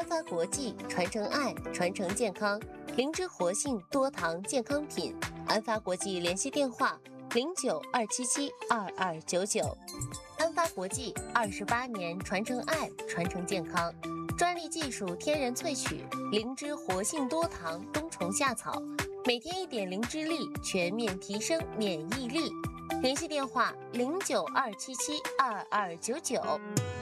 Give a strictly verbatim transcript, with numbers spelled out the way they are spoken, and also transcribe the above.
发国际传承爱，传承健康，灵芝活性多糖健康品。安发国际联系电话：零九二七七二二九九。安发国际二十八年传承爱，传承健康，专利技术天然萃取灵芝活性多糖冬虫夏草，每天一点灵芝粒，全面提升免疫力。联系电话：零九二七七二二九九。